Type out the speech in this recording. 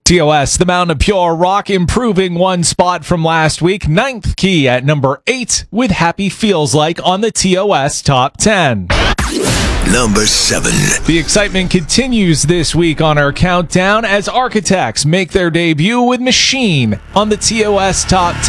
TOS, the Mountain of Pure Rock, improving one spot from last week. Ninth key at number 8 with Happy Feels Like on the TOS Top 10. Number 7. The excitement continues this week on our countdown as Architects make their debut with Machine on the TOS Top 10.